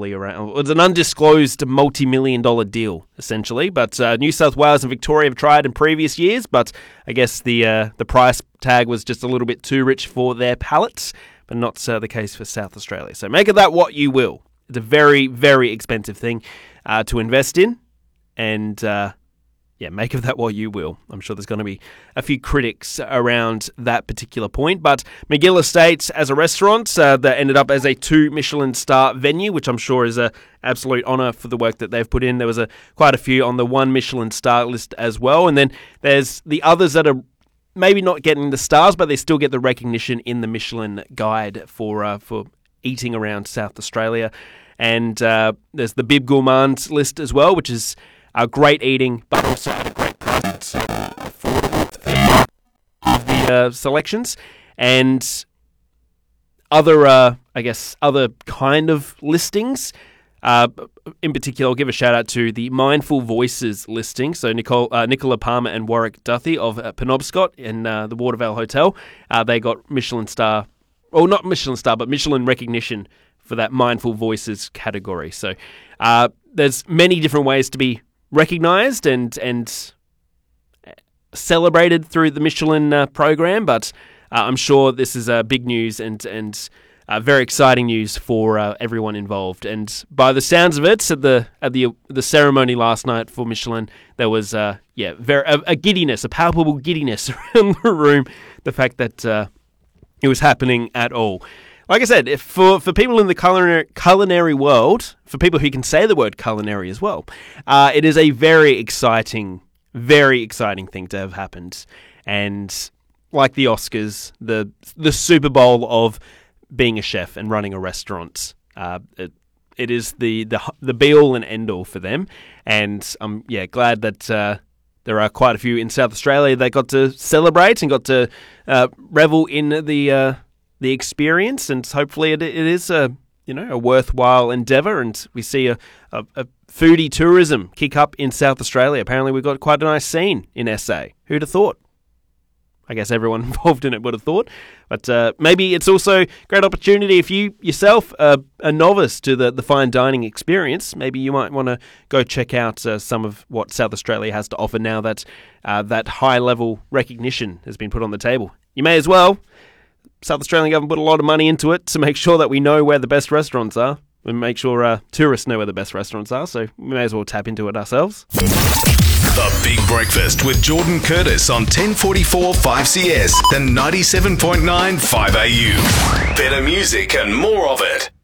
probably around. It's an undisclosed multi-million-dollar deal, essentially. But New South Wales and Victoria have tried in previous years, but I guess the price tag was just a little bit too rich for their palates, but not the case for South Australia. So make of that what you will. It's a very, very expensive thing to invest in, and make of that what you will. I'm sure there's going to be a few critics around that particular point. But McGill Estates as a restaurant that ended up as a 2 Michelin star venue, which I'm sure is an absolute honour for the work that they've put in. There was quite a few on the 1 Michelin star list as well. And then there's the others that are maybe not getting the stars, but they still get the recognition in the Michelin guide for eating around South Australia. And there's the Bib Gourmands list as well, which is great eating, but also at a great price. Affordable of the selections. And other, other kind of listings. In particular, I'll give a shout out to the Mindful Voices listing. So Nicola Palmer and Warwick Duthie of Penobscot in the Watervale Hotel. They got Michelin star, well, not Michelin star, but Michelin recognition for that Mindful Voices category. So there's many different ways to be recognised and celebrated through the Michelin program, but I'm sure this is big news and very exciting news for everyone involved. And by the sounds of it, at the ceremony last night for Michelin, there was a giddiness, a palpable giddiness around the room. The fact that it was happening at all. Like I said, for people in the culinary world, for people who can say the word culinary as well, it is a very exciting thing to have happened. And like the Oscars, the Super Bowl of being a chef and running a restaurant, it is the be-all and end-all for them. And I'm glad that there are quite a few in South Australia that got to celebrate and got to revel in the experience, and hopefully it is a worthwhile endeavour, and we see a foodie tourism kick up in South Australia. Apparently we've got quite a nice scene in SA. Who'd have thought? I guess everyone involved in it would have thought, but maybe it's also a great opportunity if you yourself are a novice to the fine dining experience. Maybe you might want to go check out some of what South Australia has to offer now that that high level recognition has been put on the table. You may as well. South Australian government put a lot of money into it to make sure that we know where the best restaurants are and make sure tourists know where the best restaurants are, so we may as well tap into it ourselves. The Big Breakfast with Jordan Curtis on 1044 5CS and 97.9 5AU. Better music and more of it.